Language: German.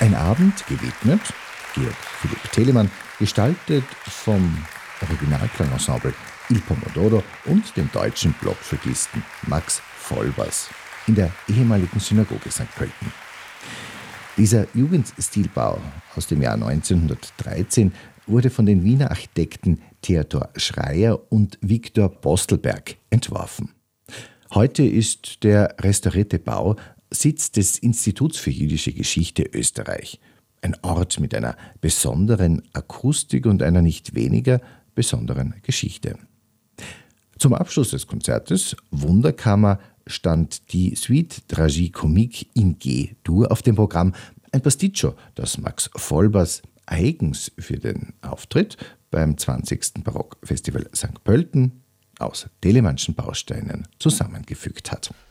Ein Abend gewidmet, Georg Philipp Telemann, gestaltet vom Originalklangensemble Il Pomodoro und dem deutschen Blockflötisten Max Vollbers in der ehemaligen Synagoge St. Pölten. Dieser Jugendstilbau aus dem Jahr 1913 wurde von den Wiener Architekten Theodor Schreyer und Viktor Postelberg entworfen. Heute ist der restaurierte Bau Sitz des Instituts für jüdische Geschichte Österreich. Ein Ort mit einer besonderen Akustik und einer nicht weniger besonderen Geschichte. Zum Abschluss des Konzertes Wunderkammer stand die Suite Tragicomique in G-Dur auf dem Programm, ein Pasticcio, das Max Vollbers eigens für den Auftritt beim 20. Barockfestival St. Pölten aus Telemannschen Bausteinen zusammengefügt hat.